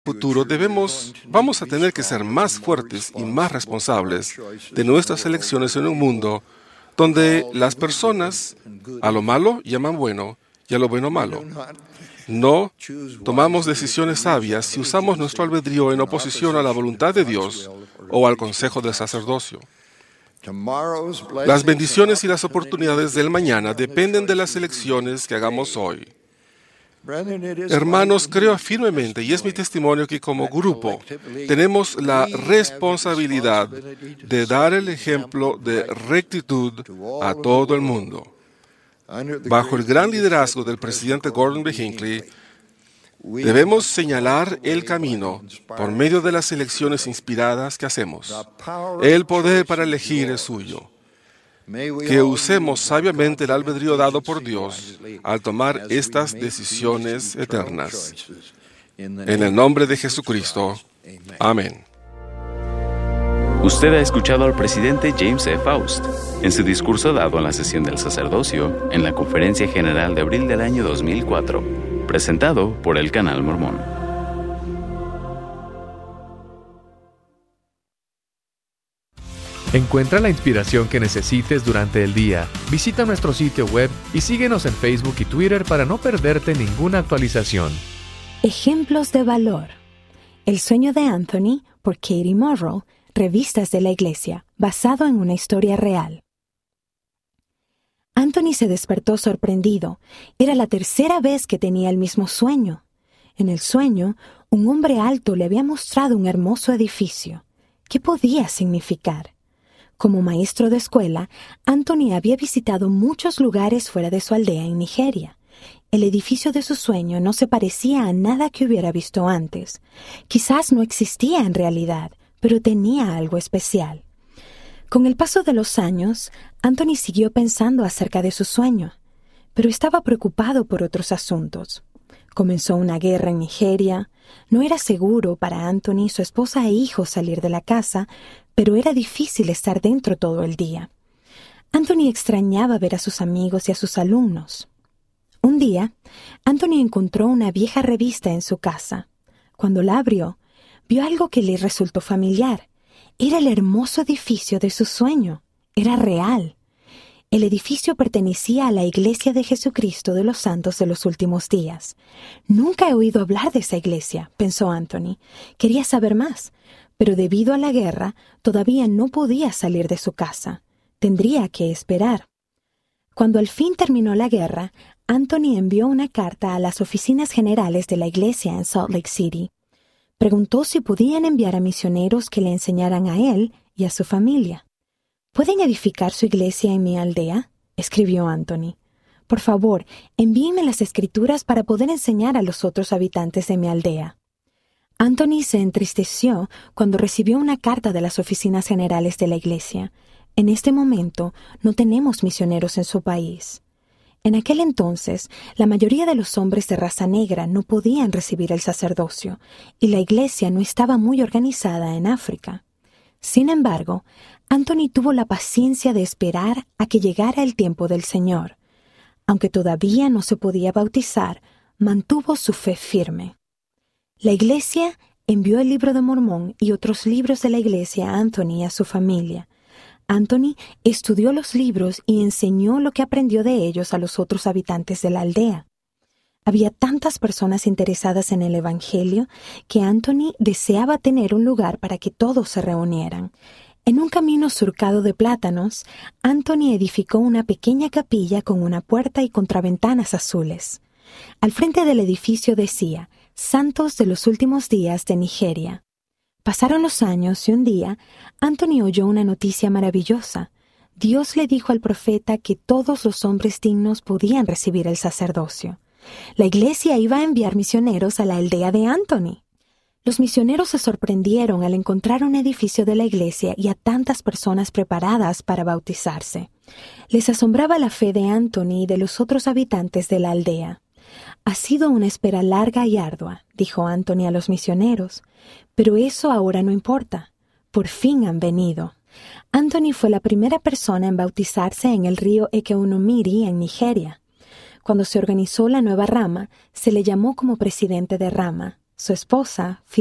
Futuro vamos a tener que ser más fuertes y más responsables de nuestras elecciones en un mundo donde las personas a lo malo llaman bueno y a lo bueno malo. No tomamos decisiones sabias si usamos nuestro albedrío en oposición a la voluntad de Dios o al consejo del sacerdocio. Las bendiciones y las oportunidades del mañana dependen de las elecciones que hagamos hoy. Hermanos, creo firmemente, y es mi testimonio, que como grupo tenemos la responsabilidad de dar el ejemplo de rectitud a todo el mundo. Bajo el gran liderazgo del presidente Gordon B. Hinckley, debemos señalar el camino por medio de las elecciones inspiradas que hacemos. El poder para elegir es suyo. Que usemos sabiamente el albedrío dado por Dios al tomar estas decisiones eternas. En el nombre de Jesucristo. Amén. Usted ha escuchado al presidente James E. Faust en su discurso dado en la sesión del sacerdocio en la Conferencia General de abril del año 2004, presentado por el Canal Mormón. Encuentra la inspiración que necesites durante el día. Visita nuestro sitio web y síguenos en Facebook y Twitter para no perderte ninguna actualización. Ejemplos de valor. El sueño de Anthony, por Katie Morrow, Revistas de la Iglesia, basado en una historia real. Anthony se despertó sorprendido. Era la tercera vez que tenía el mismo sueño. En el sueño, un hombre alto le había mostrado un hermoso edificio. ¿Qué podía significar? Como maestro de escuela, Anthony había visitado muchos lugares fuera de su aldea en Nigeria. El edificio de su sueño no se parecía a nada que hubiera visto antes. Quizás no existía en realidad, pero tenía algo especial. Con el paso de los años, Anthony siguió pensando acerca de su sueño, pero estaba preocupado por otros asuntos. Comenzó una guerra en Nigeria. No era seguro para Anthony, su esposa e hijos salir de la casa, pero era difícil estar dentro todo el día. Anthony extrañaba ver a sus amigos y a sus alumnos. Un día, Anthony encontró una vieja revista en su casa. Cuando la abrió, vio algo que le resultó familiar. Era el hermoso edificio de su sueño. Era real. El edificio pertenecía a la Iglesia de Jesucristo de los Santos de los Últimos Días. Nunca he oído hablar de esa iglesia, pensó Anthony. Quería saber más, pero debido a la guerra, todavía no podía salir de su casa. Tendría que esperar. Cuando al fin terminó la guerra, Anthony envió una carta a las oficinas generales de la iglesia en Salt Lake City. Preguntó si podían enviar a misioneros que le enseñaran a él y a su familia. ¿Pueden edificar su iglesia en mi aldea?, escribió Anthony. Por favor, envíenme las escrituras para poder enseñar a los otros habitantes de mi aldea. Anthony se entristeció cuando recibió una carta de las oficinas generales de la iglesia. En este momento no tenemos misioneros en su país. En aquel entonces, la mayoría de los hombres de raza negra no podían recibir el sacerdocio, y la iglesia no estaba muy organizada en África. Sin embargo, Anthony tuvo la paciencia de esperar a que llegara el tiempo del Señor. Aunque todavía no se podía bautizar, mantuvo su fe firme. La iglesia envió el Libro de Mormón y otros libros de la iglesia a Anthony y a su familia. Anthony estudió los libros y enseñó lo que aprendió de ellos a los otros habitantes de la aldea. Había tantas personas interesadas en el Evangelio que Anthony deseaba tener un lugar para que todos se reunieran. En un camino surcado de plátanos, Anthony edificó una pequeña capilla con una puerta y contraventanas azules. Al frente del edificio decía, Santos de los Últimos Días de Nigeria. Pasaron los años y un día, Anthony oyó una noticia maravillosa. Dios le dijo al profeta que todos los hombres dignos podían recibir el sacerdocio. La iglesia iba a enviar misioneros a la aldea de Anthony. Los misioneros se sorprendieron al encontrar un edificio de la iglesia y a tantas personas preparadas para bautizarse. Les asombraba la fe de Anthony y de los otros habitantes de la aldea. Ha sido una espera larga y ardua, dijo Anthony a los misioneros, pero eso ahora no importa. Por fin han venido. Anthony fue la primera persona en bautizarse en el río Ekeunomiri en Nigeria. Cuando se organizó la nueva rama, se le llamó como presidente de rama. Su esposa,